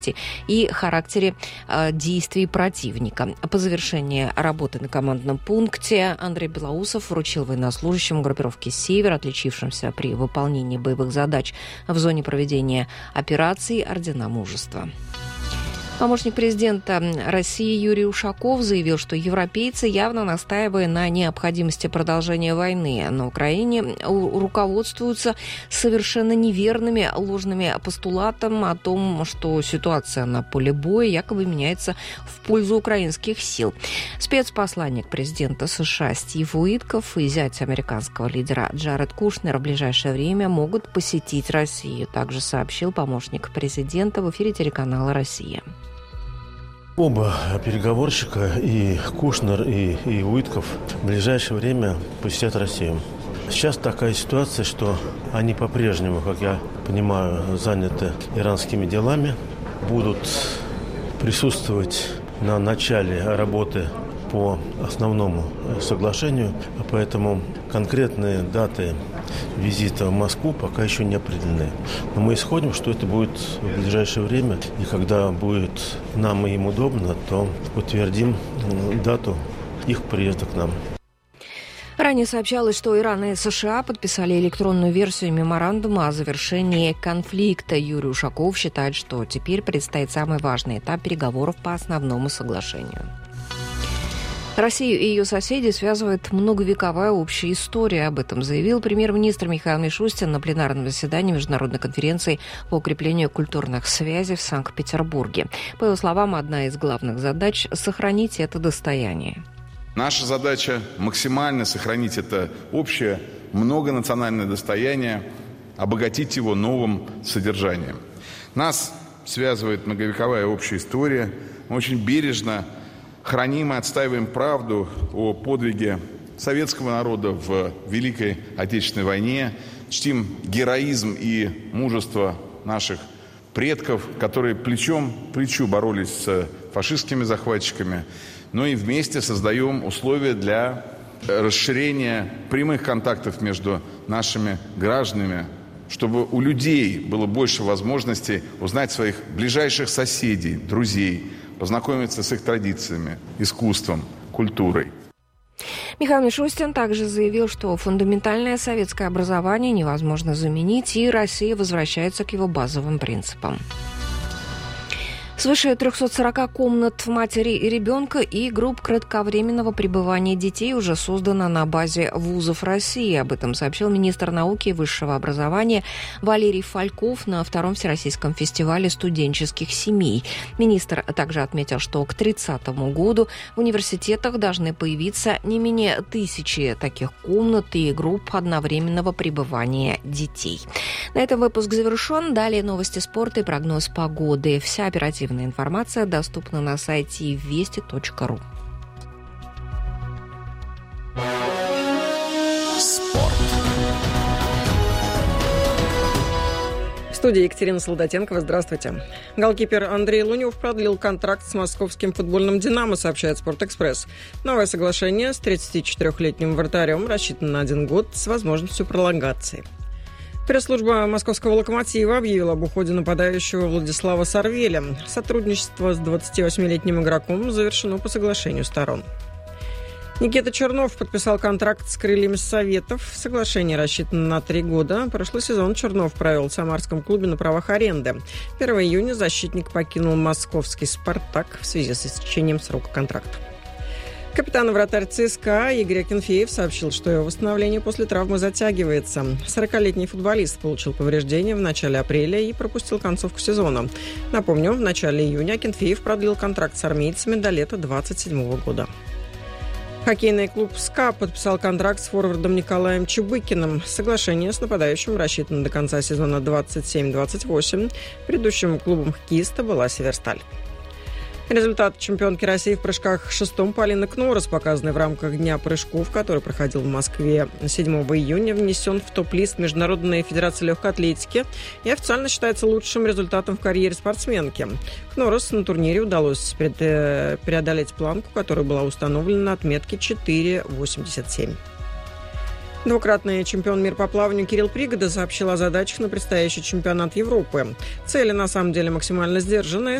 и характере действий противника. По завершении работы на командном пункте Андрей Белоусов вручил военнослужащим группировки «Север», отличившимся при выполнении боевых задач в зоне проведения операций, ордена мужества. Помощник президента России Юрий Ушаков заявил, что европейцы, явно настаивая на необходимости продолжения войны на Украине, руководствуются совершенно неверными, ложными постулатами о том, что ситуация на поле боя якобы меняется в пользу украинских сил. Спецпосланник президента США Стив Уитков и зять американского лидера Джаред Кушнер в ближайшее время могут посетить Россию, также сообщил помощник президента в эфире телеканала «Россия». Оба переговорщика, и Кушнер, и Уитков, в ближайшее время посетят Россию. Сейчас такая ситуация, что они по-прежнему, как я понимаю, заняты иранскими делами, будут присутствовать на начале работы по основному соглашению, поэтому конкретные даты визита в Москву пока еще не определены. Но мы исходим, что это будет в ближайшее время, и когда будет нам и им удобно, то утвердим дату их приезда к нам. Ранее сообщалось, что Иран и США подписали электронную версию меморандума о завершении конфликта. Юрий Ушаков считает, что теперь предстоит самый важный этап переговоров по основному соглашению. Россию и ее соседей связывает многовековая общая история. Об этом заявил премьер-министр Михаил Мишустин на пленарном заседании Международной конференции по укреплению культурных связей в Санкт-Петербурге. По его словам, одна из главных задач – сохранить это достояние. Наша задача – максимально сохранить это общее многонациональное достояние, обогатить его новым содержанием. Нас связывает многовековая общая история. Мы очень бережно храним и отстаиваем правду о подвиге советского народа в Великой Отечественной войне, чтим героизм и мужество наших предков, которые плечом к плечу боролись с фашистскими захватчиками, но и вместе создаем условия для расширения прямых контактов между нашими гражданами, чтобы у людей было больше возможностей узнать своих ближайших соседей, друзей, познакомиться с их традициями, искусством, культурой. Михаил Мишустин также заявил, что фундаментальное советское образование невозможно заменить, и Россия возвращается к его базовым принципам. Свыше 340 комнат матери и ребенка и групп кратковременного пребывания детей уже создано на базе вузов России. Об этом сообщил министр науки и высшего образования Валерий Фальков на втором Всероссийском фестивале студенческих семей. Министр также отметил, что к 2030 году в университетах должны появиться не менее 1000 таких комнат и групп одновременного пребывания детей. На этом выпуск завершен. Далее новости спорта и прогноз погоды. Вся оперативная информация доступна на сайте вести.ру. Спорт. В студии Екатерина Солдатенкова. Здравствуйте. Голкипер Андрей Лунев продлил контракт с московским футбольным «Динамо», сообщает «Спортэкспресс». Новое соглашение с 34-летним вратарем рассчитано на 1 год с возможностью пролонгации. Пресс-служба московского «Локомотива» объявила об уходе нападающего Владислава Сарвеля. Сотрудничество с 28-летним игроком завершено по соглашению сторон. Никита Чернов подписал контракт с «Крыльями Советов». Соглашение рассчитано на 3 года. Прошлый сезон Чернов провел в самарском клубе на правах аренды. 1 июня защитник покинул московский «Спартак» в связи с истечением срока контракта. Капитан и вратарь ЦСКА Игорь Акинфеев сообщил, что его восстановление после травмы затягивается. 40-летний футболист получил повреждения в начале апреля и пропустил концовку сезона. Напомню, в начале июня Акинфеев продлил контракт с армейцами до лета 2027 года. Хоккейный клуб «СКА» подписал контракт с форвардом Николаем Чебыкиным. Соглашение с нападающим рассчитано до конца сезона 27-28. Предыдущим клубом хоккеиста была «Северсталь». Результат чемпионки России в прыжках шестом Полины Кнорос, показанный в рамках Дня прыжков, который проходил в Москве 7 июня, внесен в топ-лист Международной федерации легкой атлетики и официально считается лучшим результатом в карьере спортсменки. Кнорос на турнире удалось преодолеть планку, которая была установлена на отметке 4,87. Двукратный чемпион мира по плаванию Кирилл Пригода сообщил о задачах на предстоящий чемпионат Европы. Цели на самом деле максимально сдержанные.